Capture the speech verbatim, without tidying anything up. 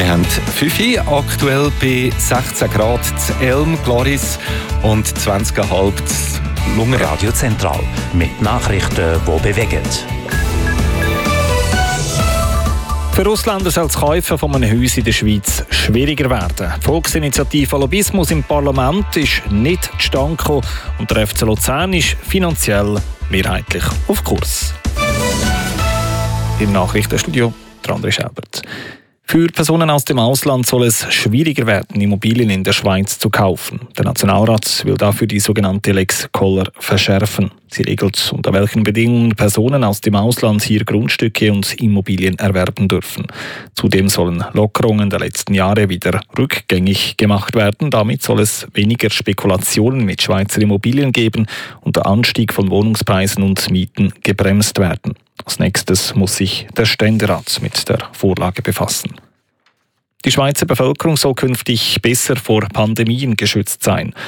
Wir haben fünf Uhr, aktuell bei sechzehn Grad in Elm, Glaris und zwanzig Komma fünf in Lungen. Radio Zentral mit Nachrichten, die bewegen. Für Ausländer soll das Kaufen von einem Haus in der Schweiz schwieriger werden. Die Volksinitiative Lobbyismus im Parlament ist nicht zustande gekommen und der F C Luzern ist finanziell mehrheitlich auf Kurs. Im Nachrichtenstudio André Schelbert. Für Personen aus dem Ausland soll es schwieriger werden, Immobilien in der Schweiz zu kaufen. Der Nationalrat will dafür die sogenannte Lex Koller verschärfen. Sie regelt, unter welchen Bedingungen Personen aus dem Ausland hier Grundstücke und Immobilien erwerben dürfen. Zudem sollen Lockerungen der letzten Jahre wieder rückgängig gemacht werden. Damit soll es weniger Spekulationen mit Schweizer Immobilien geben und der Anstieg von Wohnungspreisen und Mieten gebremst werden. Als nächstes muss sich der Ständerat mit der Vorlage befassen. Die Schweizer Bevölkerung soll künftig besser vor Pandemien geschützt sein.